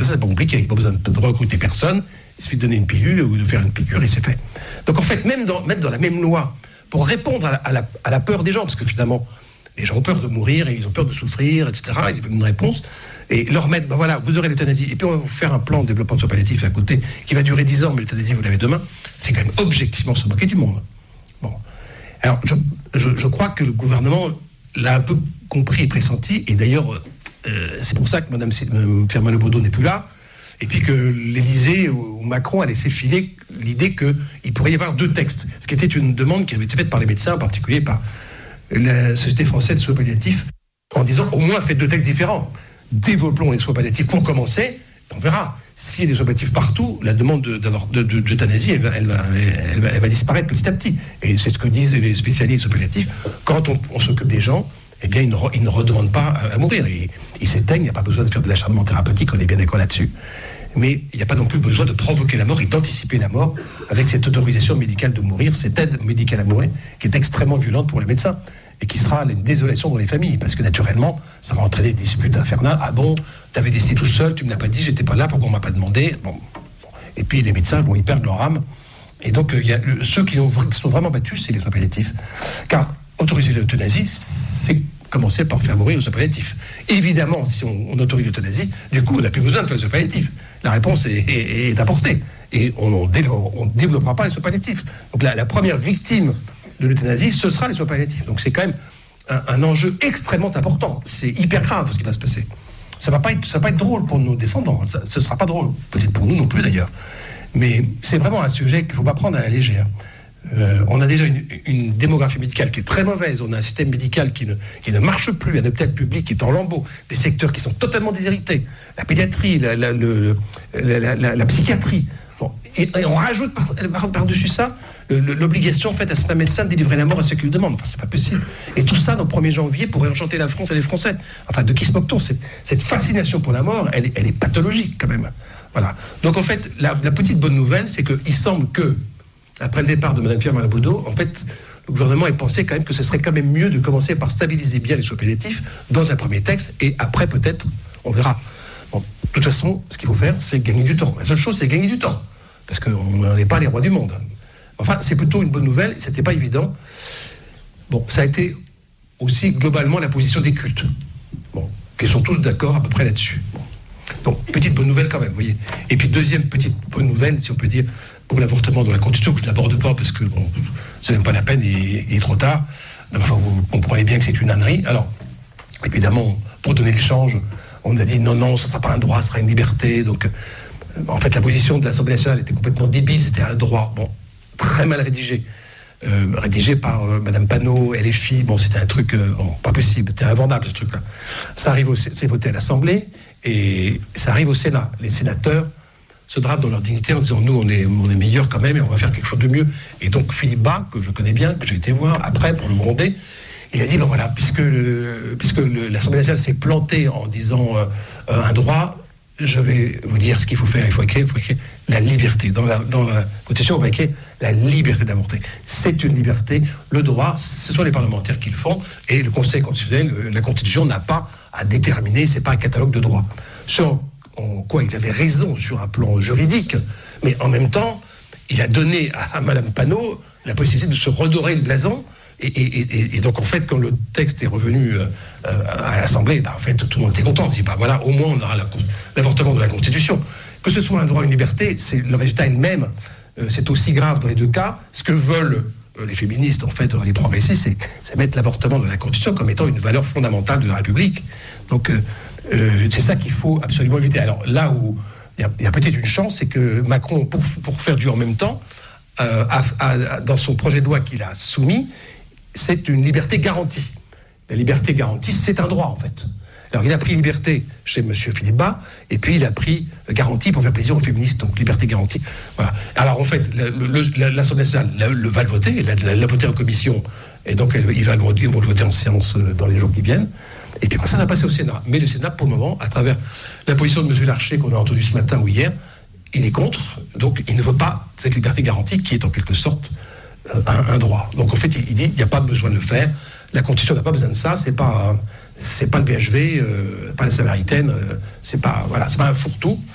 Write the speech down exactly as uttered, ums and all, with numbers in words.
ça, c'est pas compliqué. Il n'y a pas besoin de recruter personne. Il suffit de donner une pilule ou de faire une piqûre et c'est fait. Donc en fait, même dans, même dans la même loi, pour répondre à la, à, la, à la peur des gens, parce que finalement, les gens ont peur de mourir, et ils ont peur de souffrir, et cetera. Ils veulent une réponse. Et leur mettre, ben voilà, vous aurez l'euthanasie. Et puis on va vous faire un plan de développement de soins palliatifs à côté, qui va durer dix ans, mais l'euthanasie, vous l'avez demain. C'est quand même objectivement se moquer du monde. Bon. Alors, je, je, je crois que le gouvernement l'a un peu compris et pressenti. Et d'ailleurs, euh, c'est pour ça que Mme, Mme Firmin Lebaudot n'est plus là. Et puis que l'Élysée ou Macron a laissé filer l'idée qu'il pourrait y avoir deux textes. Ce qui était une demande qui avait été faite par les médecins, en particulier par la Société française de soins palliatifs, en disant au moins faites deux textes différents. Développons les soins palliatifs pour commencer. On verra. S'il y a des soins palliatifs partout, la demande de, de, de, de, d'euthanasie, elle va, elle, va, elle, va, elle va disparaître petit à petit. Et c'est ce que disent les spécialistes palliatifs. Quand on, on s'occupe des gens, eh bien, ils ne, ils ne redemandent pas à, à mourir. Ils, ils s'éteignent, il n'y a pas besoin de faire de l'acharnement thérapeutique, on est bien d'accord là-dessus. Mais il n'y a pas non plus besoin de provoquer la mort et d'anticiper la mort avec cette autorisation médicale de mourir, cette aide médicale à mourir, qui est extrêmement violente pour les médecins et qui sera une désolation dans les familles, parce que naturellement, ça va entraîner des disputes infernales. Ah bon, tu avais décidé tout seul, tu ne me l'as pas dit, j'étais pas là, pourquoi on ne m'a pas demandé bon. Et puis les médecins vont y perdre leur âme. Et donc, euh, y a, le, ceux qui, ont, qui sont vraiment battus, c'est les soins palliatifs. Car autoriser l'euthanasie, c'est commencer par faire mourir les soins palliatifs. Évidemment, si on, on autorise l'euthanasie, du coup, on n'a plus besoin de faire les soins palliatifs. La réponse est, est, est apportée. Et on ne développera pas les soins palliatifs. Donc la, la première victime de l'euthanasie, ce sera les soins palliatifs. Donc c'est quand même un, un enjeu extrêmement important. C'est hyper grave ce qui va se passer. Ça ne va pas être, ça va pas être drôle pour nos descendants. Ça, ce ne sera pas drôle. Peut-être pour nous non plus d'ailleurs. Mais c'est vraiment un sujet qu'il ne faut pas prendre à la légère. Euh, on a déjà une, une démographie médicale qui est très mauvaise. On a un système médical qui ne, qui ne marche plus, un hôpital public qui est en lambeaux, des secteurs qui sont totalement déshérités. La pédiatrie, la, la, le, la, la, la, la psychiatrie. Bon. Et, et on rajoute par, par, par-dessus ça le, le, l'obligation faite à certains médecins de délivrer la mort à ceux qui le demandent. Enfin, c'est pas possible. Et tout ça, au premier janvier, pourrait enchanter la France et les Français. Enfin, de qui se moque-t-on ? cette, cette fascination pour la mort, elle, elle est pathologique quand même. Voilà. Donc en fait, la, la petite bonne nouvelle, c'est qu'il semble que après le départ de Mme Firmin Lebaudot, en fait, le gouvernement ait pensé quand même que ce serait quand même mieux de commencer par stabiliser bien les soins palliatifs dans un premier texte, et après, peut-être, on verra. Bon, de toute façon, ce qu'il faut faire, c'est gagner du temps. La seule chose, c'est gagner du temps, parce qu'on n'est pas les rois du monde. Enfin, c'est plutôt une bonne nouvelle, c'était pas évident. Bon, ça a été aussi globalement la position des cultes, bon, qui sont tous d'accord à peu près là-dessus. Bon. Donc, petite bonne nouvelle quand même, vous voyez. Et puis, deuxième petite bonne nouvelle, si on peut dire, pour l'avortement dans la Constitution, que je n'aborde pas parce que bon, c'est même pas la peine, il, il est trop tard. Enfin, vous comprenez bien que c'est une ânerie. Alors, évidemment, pour donner le change, on a dit non, non, ce ne sera pas un droit, ce sera une liberté. Donc, euh, en fait, la position de l'Assemblée nationale était complètement débile, c'était un droit, bon, très mal rédigé. Euh, rédigé par euh, Mme Panot, L F I, bon, c'était un truc, euh, bon, pas possible, c'était invendable ce truc-là. Ça arrive, au, c'est voté à l'Assemblée, et ça arrive au Sénat. Les sénateurs se drapent dans leur dignité en disant nous on est, on est meilleurs quand même et on va faire quelque chose de mieux. Et donc Philippe Bas, que je connais bien, que j'ai été voir après pour le gronder, il a dit ben voilà, puisque, le, puisque le, l'Assemblée nationale s'est plantée en disant euh, euh, un droit, je vais vous dire ce qu'il faut faire. Il faut écrire, il faut écrire la liberté. Dans la, dans la Constitution, on va écrire la liberté d'avorter. C'est une liberté. Le droit, ce sont les parlementaires qui le font, et le Conseil constitutionnel, la Constitution n'a pas à déterminer, c'est pas un catalogue de droits. Sur en quoi il avait raison sur un plan juridique, mais en même temps, il a donné à, à Mme Panot la possibilité de se redorer le blason, et, et, et, et donc en fait, quand le texte est revenu euh, à l'Assemblée, bah, en fait, tout le monde était content. On se dit, bah, voilà, au moins on aura la, l'avortement de la Constitution. Que ce soit un droit ou une liberté, c'est, le résultat est le même. Euh, c'est aussi grave dans les deux cas. Ce que veulent euh, les féministes, en fait, les progressistes, c'est, c'est mettre l'avortement de la Constitution comme étant une valeur fondamentale de la République. Donc, euh, Euh, c'est ça qu'il faut absolument éviter. Alors là où il y, y a peut-être une chance, c'est que Macron, pour, pour faire du en même temps, euh, a, a, dans son projet de loi qu'il a soumis, c'est une liberté garantie. La liberté garantie, c'est un droit en fait. Alors il a pris liberté chez M. Philippe Bas, et puis il a pris garantie pour faire plaisir aux féministes, donc liberté garantie. Voilà. Alors en fait, le, le, l'Assemblée nationale le, le va le voter, l'a, l'a voté en commission, et donc il va le, ils vont le voter en séance dans les jours qui viennent. Et puis ça, ça va passer au Sénat. Mais le Sénat, pour le moment, à travers la position de M. Larcher qu'on a entendu ce matin ou hier, il est contre. Donc il ne veut pas cette liberté garantie qui est en quelque sorte euh, un, un droit. Donc en fait, il, il dit il n'y a pas besoin de le faire. La Constitution n'a pas besoin de ça. C'est pas, c'est pas le B H V, euh, pas la Samaritaine. Euh, c'est pas, voilà, c'est pas un fourre-tout.